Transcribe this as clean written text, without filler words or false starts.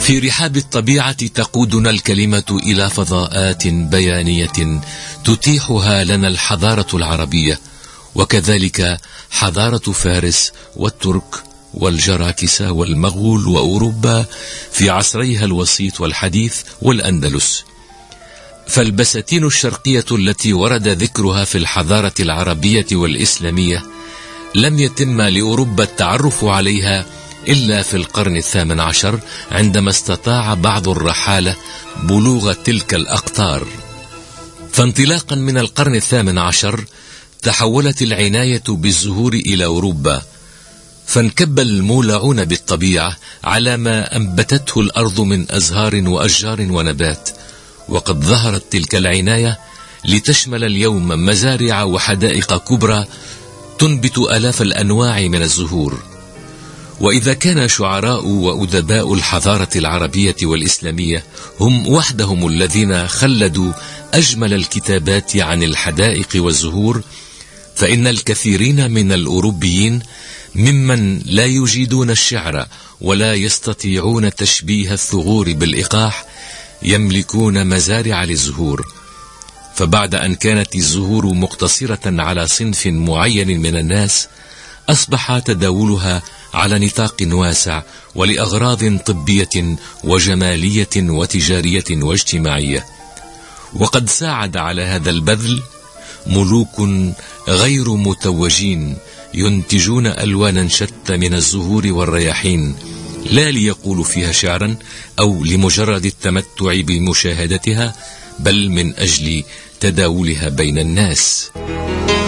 في رحاب الطبيعة تقودنا الكلمة إلى فضاءات بيانية تتيحها لنا الحضارة العربية، وكذلك حضارة فارس والترك والجراكسة والمغول وأوروبا في عصريها الوسيط والحديث والأندلس. فالبساتين الشرقية التي ورد ذكرها في الحضارة العربية والإسلامية لم يتم لأوروبا التعرف عليها إلا في القرن 18 عندما استطاع بعض الرحالة بلوغ تلك الأقطار. فانطلاقا من القرن 18 تحولت العناية بالزهور إلى أوروبا، فانكب المولعون بالطبيعة على ما أنبتته الأرض من أزهار وأشجار ونبات، وقد ظهرت تلك العناية لتشمل اليوم مزارع وحدائق كبرى تنبت آلاف الأنواع من الزهور. وإذا كان شعراء وأدباء الحضارة العربية والإسلامية هم وحدهم الذين خلدوا أجمل الكتابات عن الحدائق والزهور، فإن الكثيرين من الأوروبيين ممن لا يجيدون الشعر ولا يستطيعون تشبيه الثغور بالإقاح يملكون مزارع للزهور. فبعد أن كانت الزهور مقتصرة على صنف معين من الناس، أصبح تداولها على نطاق واسع ولأغراض طبية وجمالية وتجارية واجتماعية. وقد ساعد على هذا البذل ملوك غير متوجين ينتجون ألوانا شتى من الزهور والرياحين، لا ليقولوا فيها شعرا أو لمجرد التمتع بمشاهدتها، بل من أجل تداولها بين الناس.